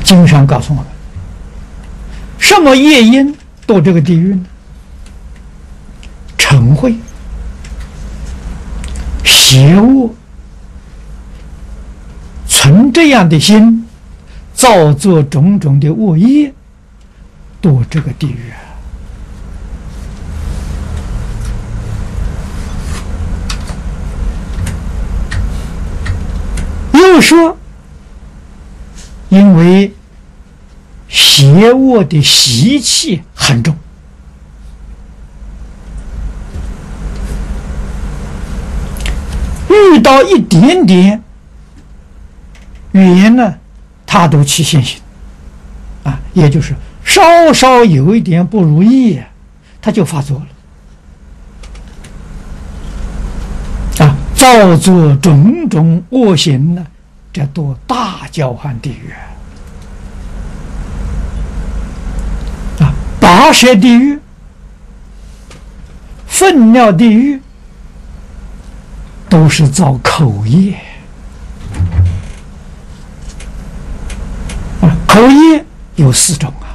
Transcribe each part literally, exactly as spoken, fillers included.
经上告诉我们，什么业因堕这个地狱呢？嗔恚、邪恶，存这样的心，造作种种的恶业，堕这个地狱啊。又说，因为邪恶的习气很重，遇到一点点缘呢，他都起现行啊，也就是稍稍有一点不如意，他就发作了啊，造作种种恶行呢，这堕大交换地狱啊，拔舌地狱、粪尿地狱，都是造口业啊。口业有四种啊：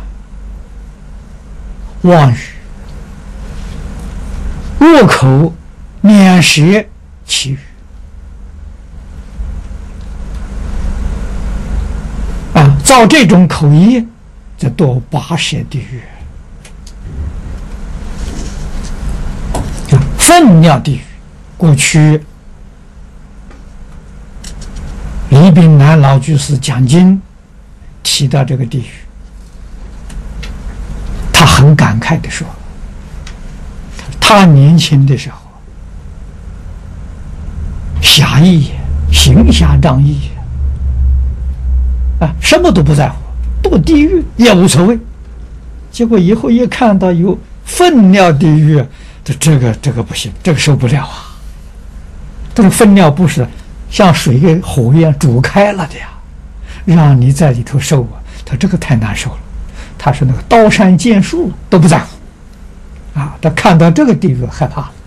妄语、恶口、念舌、绮语啊。造这种口业，则堕拔舌地狱啊。粪尿地狱，过去李炳南老居士讲经提到这个地狱，他很感慨地说，他年轻的时候侠义、行侠仗义啊，什么都不在乎，堕地狱也无所谓。结果以后一看到有粪尿地狱，这这个这个不行，这个受不了啊！这个粪尿不是像水跟火一样煮开了的呀，让你在里头受啊，他这个太难受了。他是那个刀山剑树都不在乎啊，他看到这个地狱害怕了。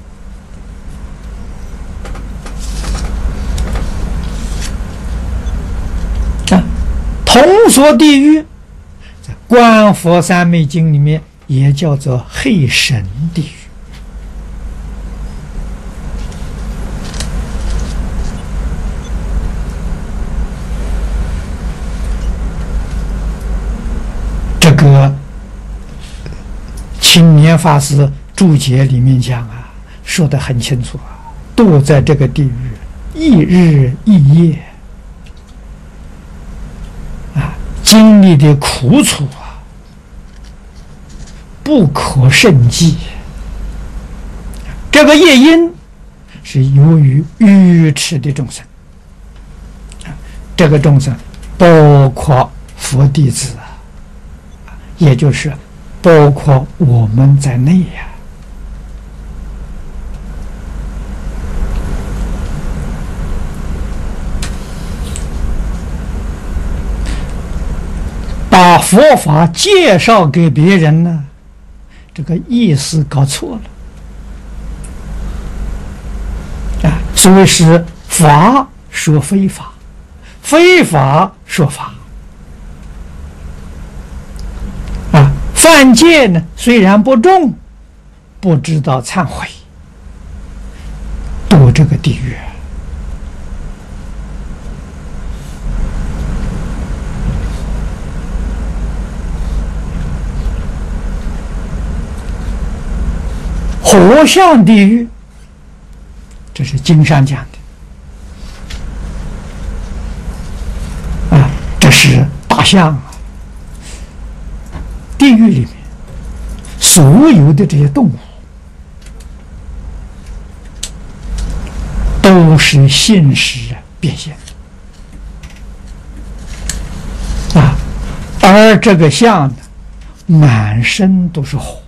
啊，铜锁地狱，在《观佛三昧经》里面也叫做黑神地狱。这个青年法师注解里面讲啊，说得很清楚啊，堕在这个地狱一日一夜啊，经历的苦楚啊，不可胜计。这个业因是由于愚痴的众生啊，这个众生包括佛弟子啊，也就是包括我们在内呀、啊，把佛法介绍给别人呢，这个意思搞错了啊，所以是法说非法，非法说法。啊，犯戒呢，虽然不重，不知道忏悔，堕这个地狱。火象地狱，这是经上讲的啊，这是大象啊。地狱里面所有的这些动物都是现实变现啊，而这个象呢，满身都是火。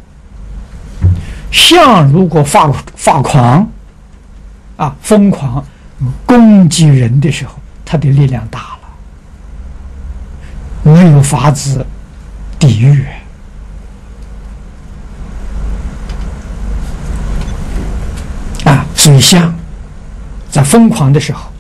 象如果发发狂啊，疯狂攻击人的时候，它的力量大了，没有法子抵御啊，所以象在疯狂的时候，